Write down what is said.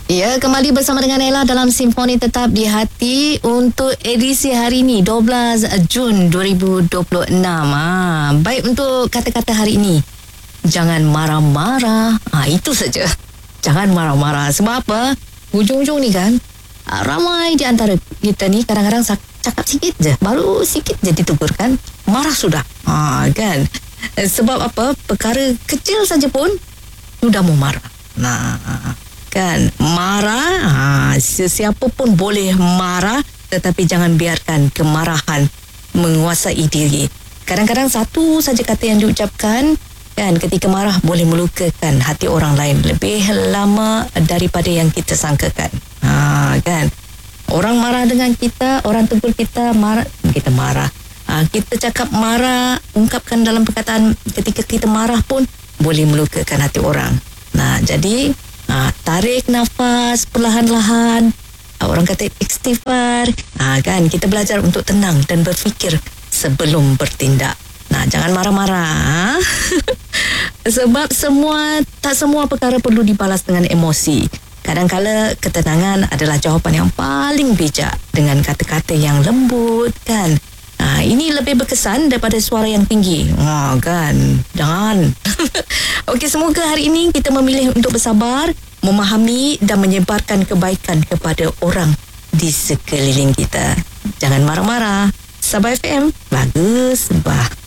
Ya, kembali bersama dengan Ella dalam Simfoni Tetap di Hati untuk edisi hari ini 12 Jun 2026. Baik, untuk kata-kata hari ini, jangan marah-marah. Itu saja. Jangan marah-marah. Sebab apa? Hujung-hujung ni kan, ramai di antara kita ni kadang-kadang cakap sikit je, baru sikit je ditegur kan, marah sudah. Kan? Sebab apa? Perkara kecil saja pun sudah mau marah. Kan, marah, sesiapa pun boleh marah, tetapi jangan biarkan kemarahan menguasai diri. Kadang-kadang satu saja kata yang diucapkan kan, ketika marah boleh melukakan hati orang lain lebih lama daripada yang kita sangkakan. Kan, orang marah dengan kita, orang tegur kita, kita marah. Kita cakap marah, ungkapkan dalam perkataan ketika kita marah pun boleh melukakan hati orang. Jadi tarik nafas perlahan-lahan. Orang kata istighfar. Kan, kita belajar untuk tenang dan berfikir sebelum bertindak. Jangan marah-marah. Sebab tak semua perkara perlu dibalas dengan emosi. Kadang-kala ketenangan adalah jawapan yang paling bijak dengan kata-kata yang lembut kan. Ini lebih berkesan daripada suara yang tinggi. Kan, jangan. Okey, semoga hari ini kita memilih untuk bersabar, memahami dan menyebarkan kebaikan kepada orang di sekeliling kita. Jangan marah-marah. Sabah FM, bagus, bah.